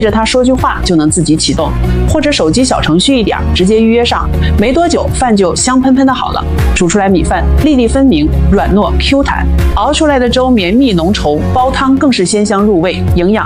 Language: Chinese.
着它说句话就能自己启动，或者手机小程序一点，直接预约上，没多久饭就香喷喷的好了。煮出来米饭粒粒分明，软糯 Q 弹，熬出来的粥绵密浓稠，煲汤更是鲜香入味，营养